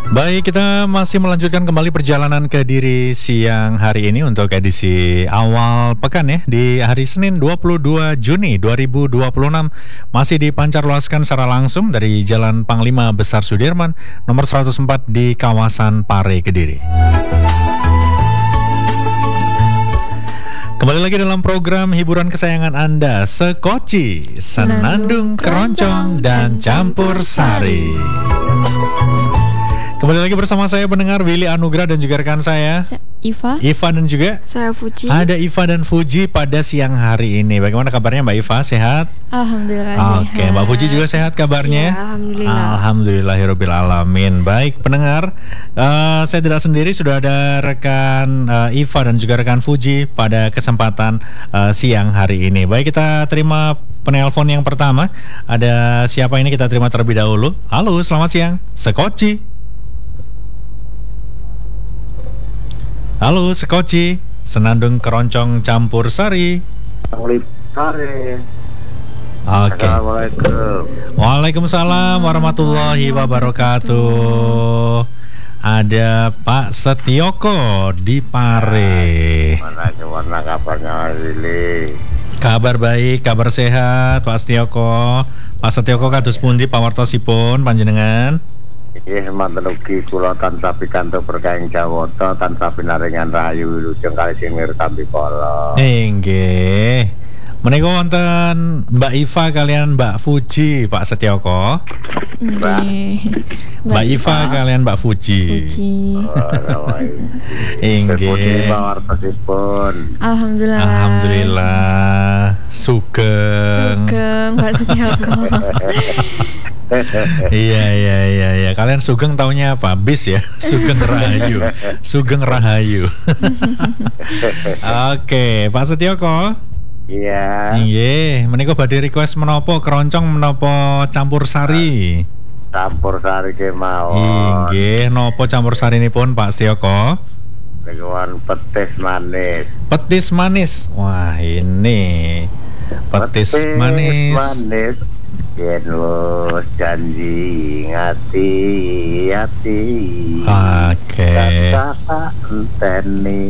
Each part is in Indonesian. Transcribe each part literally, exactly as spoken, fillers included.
Baik, kita masih melanjutkan kembali perjalanan Kediri siang hari ini untuk edisi awal pekan ya, di hari Senin dua puluh dua Juni dua ribu dua puluh enam. Masih dipancarluaskan secara langsung dari Jalan Panglima Besar Sudirman nomor seratus empat di kawasan Pare, Kediri. Kembali lagi dalam program hiburan kesayangan Anda, Sekoci, Senandung, Keroncong, dan Campur Sari. Kembali lagi bersama saya pendengar Willy Anugrah dan juga rekan saya Iva Iva dan juga saya Fuji. Ada Iva dan Fuji pada siang hari ini. Bagaimana kabarnya Mbak Iva? Sehat? Alhamdulillah Oke, sehat. Mbak Fuji juga sehat kabarnya? Ya, Alhamdulillah. Alhamdulillahirabbil alamin. Baik pendengar, uh, saya tidak sendiri, sudah ada rekan uh, Iva dan juga rekan Fuji pada kesempatan uh, siang hari ini. Baik, kita terima penelpon yang pertama. Ada siapa ini, kita terima terlebih dahulu. Halo, selamat siang. Sekoci. Halo, Sekoci, Senandung, Keroncong, Campur Sari. Sari. Oke. Assalamualaikum. Waalaikumsalam warahmatullahi wabarakatuh. Ada Pak Setioko di Pare. Mana gimana kabarnya Lili? Kabar baik, kabar sehat Pak Setioko. Pak Setioko kados pundi pawartosipun panjenengan? Iya, mantan ugi kula tansah pikantuk berkahing jawata tansah pinaringan rahayu wilujeng kalih sing mirtampi kala. Nggih. Menika wonten Mbak Iva kalian Mbak Fuji, Pak Setioko. Nggih. Mbak Iva kalian Mbak Fuji. Fuji. Inggih. Pawartosipun. Alhamdulillah. Alhamdulillah. Sugeng. Sugeng Mbak Setioko. Iya iya iya iya. Kalian Sugeng taunya apa? Bis ya. Sugeng Rahayu. Sugeng Rahayu. Oke, Pak Setioko. Iya. Nggih, menika badhe request menapa keroncong menapa campur sari? Campur sari kemawon. Nggih, napa campur sarinipun Pak Setioko? Dengan petis manis. Petis manis. Wah, ini petis, petis manis. manis. Yen wis janji ngati-ati. Oke. Enteni.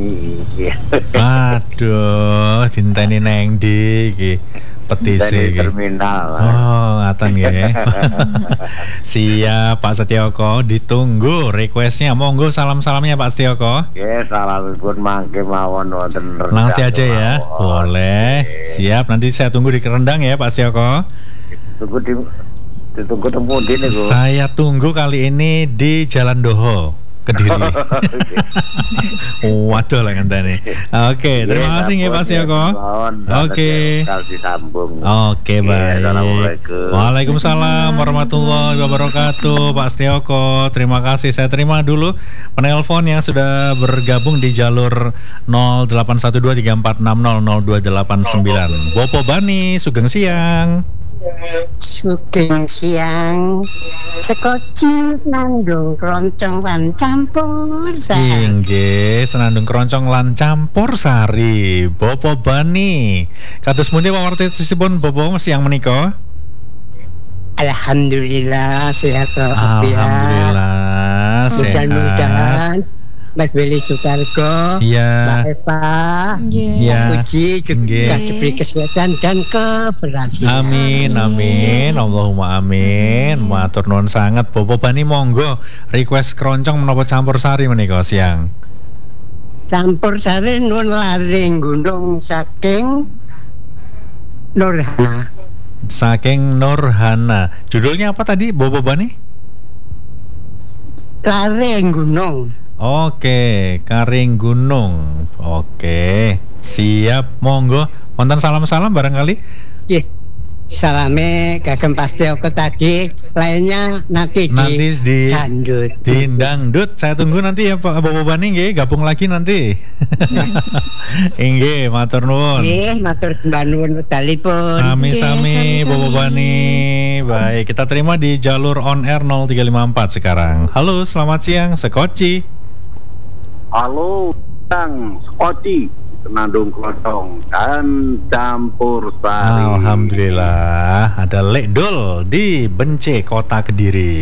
Aduh, dinteni neng ndi iki? Petis iki. Terminal. Oh, ngaten nggih. Siap Pak Setioko, ditunggu requestnya. Monggo salam-salamnya Pak Setioko. Nggih, salamipun mangke mawon wonten rendang. Nanti aja ya. Boleh. Siap, nanti saya tunggu di Kerendang ya Pak Setioko. Tunggu di ditunggu temu di niku. Saya tunggu kali ini di Jalan Doho, Kediri. Waduh lah ngenteni. Oke, terima kasih ya Pak Setioko. Oke. Oke, baik. Waalaikumsalam warahmatullahi wabarakatuh Pak Setioko. Terima kasih. Saya terima dulu penelpon yang sudah bergabung di jalur nol delapan satu dua tiga empat enam nol nol dua delapan sembilan. Bopo Bani, Sugeng siang. Sugeng siang, Sekoci, Senandung, Keroncong, lan Campur Sari. Inggih, Senandung, Keroncong, lan Campur Sari. Bopo Bani, kados pundi pawartosipun Bopo siang menika? Alhamdulillah sehat walafiat. Alhamdulillah sehat. Mudah-mudahan Mas Willy Sutargo, ya. Mbak Eva, ya. Puji juga diberi kesehatan dan keberhasilan. Amin, amin, Allahumma amin. Matur nuwun sangat. Bopo Bani monggo request keroncong menapa campur sari menika siang. Campur sari nun laring gunung saking Nurhana. Saking Nurhana. Judulnya apa tadi Bopo Bani? Laring gunung. Oke, Karing Gunung. Oke, siap, monggo. Wonten salam-salam barangkali? Iya. Salame kagem pasti aku tadi, lainnya nanti, nanti di, di dangdut. Di dangdut. Saya tunggu nanti ya Pak Bobo Bani nggih, gabung lagi nanti. Nggih, matur nuwun. Nggih, matur nuwun wedalipun. Sami-sami Bobo Bani. Baik, kita terima di jalur on air nol tiga lima empat sekarang. Halo, selamat siang, Sekoci. Halo, Bang Sekoci, Senandung, Keroncong, dan Campur Sari. Alhamdulillah, ada Lekdol di Bence, Kota Kediri.